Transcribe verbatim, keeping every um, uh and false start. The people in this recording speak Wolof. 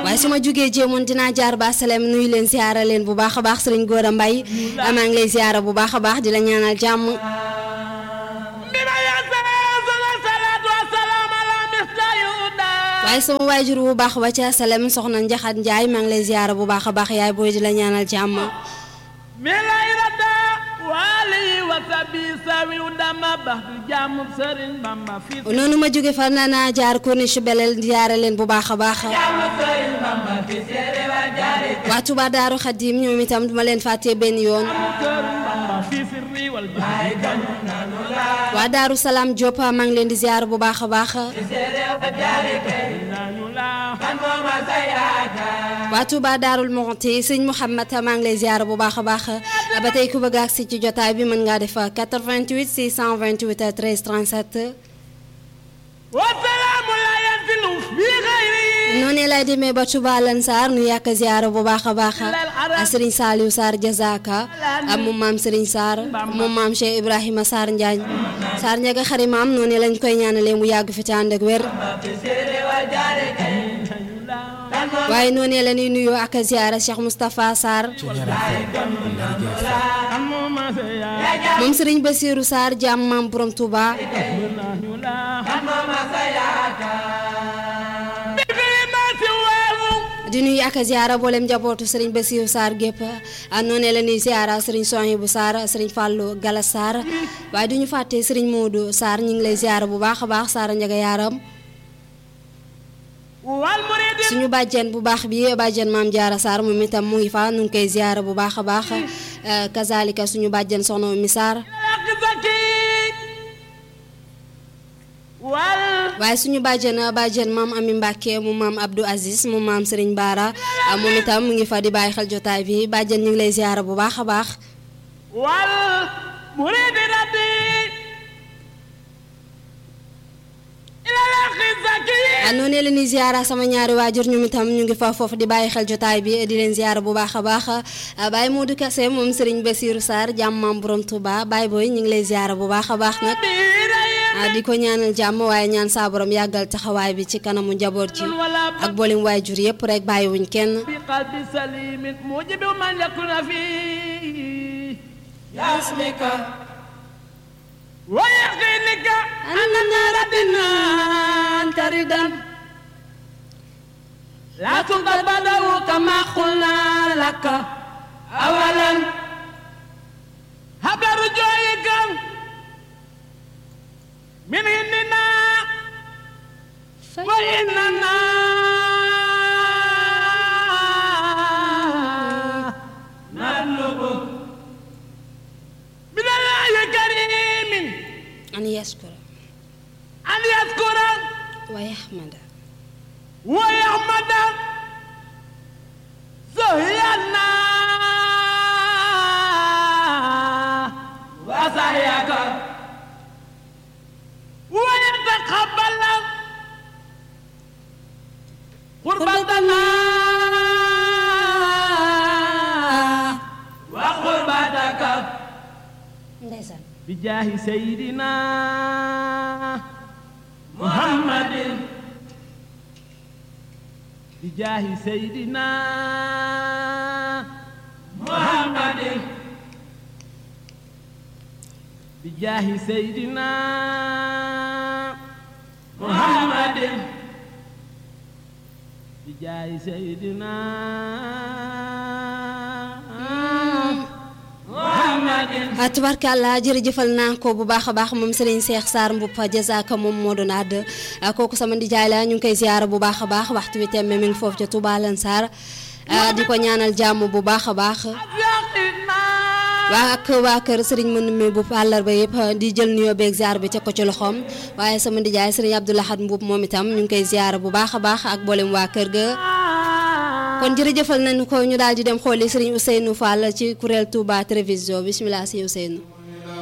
waaye su ma jugee jéemoon dinaa jaar ba salem nuyu leen ziara leen bu baax a baax sëriñ Gora Mbaye maa ngi lay ziara bu baax a baax di la ñaanal jàmm waaye sama waajur bu baax ba ca salem soxna Njaxat Njaay maa ngi lay ziara bu baax a baax yaay booy di la ñaanal jàmm noonu ma jóge fa naa jaar Corniche Belel ziara leen bu baax a baax waa Touba Daaru Xadim ñoom itam duma leen fàtte benn yoon waa Daaru Salaam Diop maa ngi leen di ziara bu baax a baax waa Touba Daarul Muxti sëñ Mouhamad maa ngi lay ziara bu baax a baax ba tey ku bëgg a agsi ci jotaay bi mën ngaa def quatre-vingt-huit six cent vingt-huit treize trente-sept noonu lay demee ba Touba Lansar nu yàq ziara bu baax a baax Serigne Saliou Sarr Jazaka moom maam Serigne Sarr moom maam Cheikh Ibrahima Sarr Njaañ Sarr Njaga xari maam noonu lañ koy ñaanalee mu yàgg fi ci ànd ak wér waaye noonu la ñuy nuyoo ak ziara Cheikh Moustapha Sarr moom Serigne Bassirou Sarr jàmm maam borom Touba di nuyu ak ziara boolem njabootu Serigne Bassirou Sarr gépp noonu la ñuy ziara Serigne Sohibou Sarr Serigne Fallou Gala Sarr waaye du ñu fàtte Serigne Modou Sarr ñu ngi lay ziara bu baax a baax Sarr Njaga yaaram suñu bàjjen bu baax bi bàjjen maam Jaara Sarr moom itam mu ngi fa nu ngi koy ziara bu baax a baax kazalika suñu bàjjen soxna mi Sarr waaye suñu bàjjen bàjjen maam Ami Mbàkke mu maam Abdou Aziz mu maam Serigne Bara moom itam mu ngi fa di bàyyi xel jotaay bi bàjjen ñu ngi lay ziara bu baax a baax noonu la ñuy ziara sama ñaari waajur ñoom itam ñu ngi fa foofu di bàyyi xel jotaay bi di leen ziara bu baax a baax Baye Modou Kassé moom Serigne Bassirou Sarr jàmm maam borom Touba Baye Boy ñu ngi lay ziara bu baax a baax nag di ko ñaanal jàmm waaye ñaan saa borom yàggal taxawaay bi ci kanamu njaboot ji ak boolem waajur yëpp rek bàyyiwuñ kenn ويقينك أننا ربنا تردا لا تقبله كما قلنا لك أولا هب رجوعك من عندنا وإننا نطلب من الله الكريم أن يشكر أن يذكر ويحمد ويحمد سهينا وسهيك ويتقبل قربتنا وقربتك بجاه سيدنا محمد بجاه سيدنا محمد بجاه سيدنا محمد بجاه سيدنا tubarkàlla jërëjëfal naa ko bu baax a baax moom Serigne Cheikh Sarr Mboup Jazaka moom moo doon àdd kooku sama ndijaay la ñu ngi koy ziara bu baax a baax waxtu wi tembe mi ngi foofu ca Touba Lansar di ko ñaanal jàmm bu baax a baax waa ak waa kër Serigne mën mi bu àllarba yëpp di jël nuyoo beeg ziar bi teg ko ci loxoom waaye sama ndijaay Serigne Abdoulahad Mboup moom itam ñu ngi koy ziara bu baax a baax ak boolem waa kër ga kon jërëjëfal nañu ko ñu daal di dem xooli Serigne Ousseynou Fall ci kuréel Touba télévision bismillah si Ousseynou